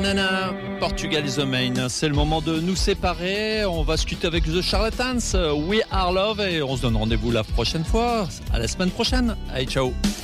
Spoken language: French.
Nanana, Portugal is the main. C'est le moment de nous séparer. On va se quitter avec The Charlatans, We Are Love, et on se donne rendez-vous la prochaine fois. À la semaine prochaine. Allez, ciao.